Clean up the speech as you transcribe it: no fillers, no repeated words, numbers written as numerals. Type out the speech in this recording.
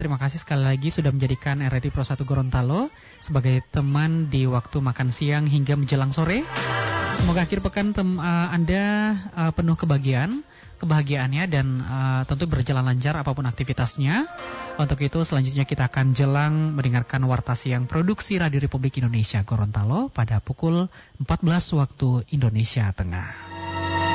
Terima kasih sekali lagi sudah menjadikan RRI Pro 1 Gorontalo sebagai teman di waktu makan siang hingga menjelang sore. Semoga akhir pekan Anda penuh kebahagiaannya dan tentu berjalan lancar apapun aktivitasnya. Untuk itu selanjutnya kita akan jelang mendengarkan Warta Siang Produksi Radio Republik Indonesia Gorontalo pada pukul 14 waktu Indonesia Tengah.